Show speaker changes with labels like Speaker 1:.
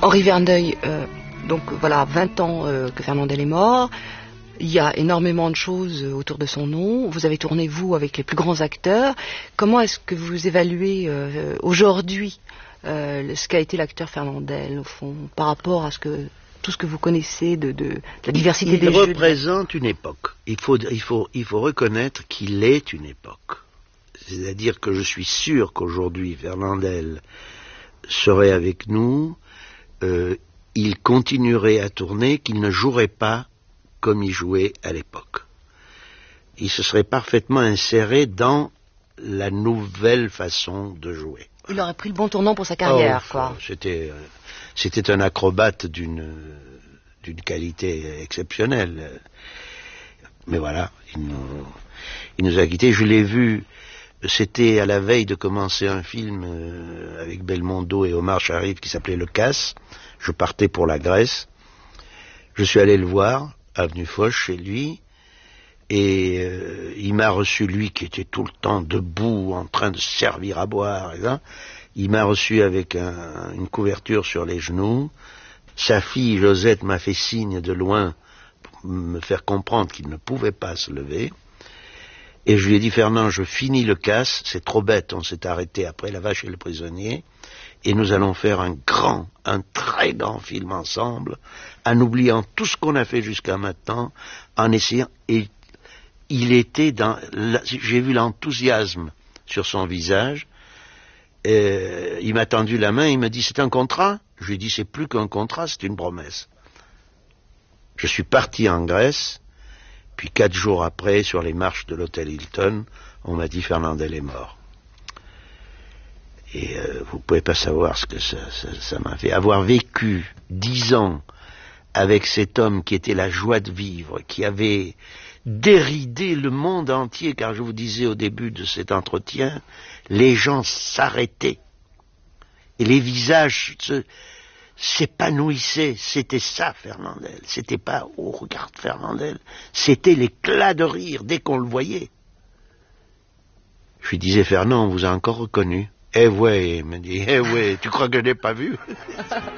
Speaker 1: Henri Verneuil, donc voilà, 20 ans que Fernandel est mort. Il y a énormément de choses autour de son nom. Vous avez tourné, vous, avec les plus grands acteurs. Comment est-ce que vous évaluez aujourd'hui ce qu'a été l'acteur Fernandel, au fond, par rapport à tout ce que vous connaissez de la diversité des jeux?
Speaker 2: Il représente une époque. Il faut reconnaître qu'il est une époque. C'est-à-dire que je suis sûr qu'aujourd'hui, Fernandel serait avec nous, il continuerait à tourner, qu'il ne jouerait pas comme il jouait à l'époque. Il se serait parfaitement inséré dans la nouvelle façon de jouer.
Speaker 1: Il aurait pris le bon tournant pour sa carrière, quoi.
Speaker 2: C'était un acrobate d'une qualité exceptionnelle. Mais voilà, il nous a quittés. Je l'ai vu, c'était à la veille de commencer un film avec Belmondo et Omar Sharif qui s'appelait Le Casse. Je partais pour la Grèce. Je suis allé le voir, avenue Foch, chez lui, et il m'a reçu, lui qui était tout le temps debout, en train de servir à boire, et là, il m'a reçu avec une couverture sur les genoux. Sa fille, Josette, m'a fait signe de loin pour me faire comprendre qu'il ne pouvait pas se lever. Et je lui ai dit, Fernand, je finis Le Casse, c'est trop bête, on s'est arrêté après La Vache et le Prisonnier, et nous allons faire un très grand film ensemble, en oubliant tout ce qu'on a fait jusqu'à maintenant, en essayant, et il était j'ai vu l'enthousiasme sur son visage, il m'a tendu la main, il m'a dit, c'est un contrat? Je lui ai dit, c'est plus qu'un contrat, c'est une promesse. Je suis parti en Grèce, puis 4 jours après, sur les marches de l'hôtel Hilton, on m'a dit, Fernandel est mort. Et vous ne pouvez pas savoir ce que ça m'a fait. Avoir vécu 10 ans avec cet homme qui était la joie de vivre, qui avait déridé le monde entier, car je vous disais au début de cet entretien, les gens s'arrêtaient. Et les visages s'épanouissaient. C'était ça, Fernandel. C'était pas, oh, regarde Fernandel. C'était l'éclat de rire dès qu'on le voyait. Je lui disais, Fernand, on vous a encore reconnu. Eh ouais, il me dit, eh ouais, tu crois que je n'ai pas vu?